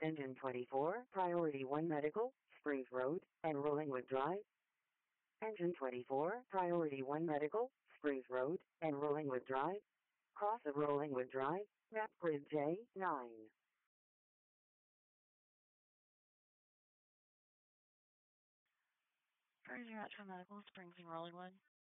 Engine 24, Priority 1 Medical, Springs Road, and Rollingwood Drive. Engine 24, Priority 1 Medical, Springs Road, and Rollingwood Drive. Cross of Rollingwood Drive, map grid J9. Cruising out to Medical, Springs and Rollingwood.